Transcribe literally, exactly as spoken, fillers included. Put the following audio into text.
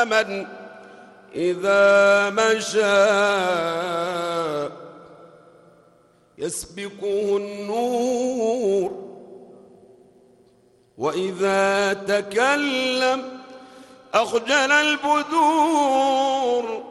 من إذا مشى يسبقه النور، وإذا تكلم أخجل البدور.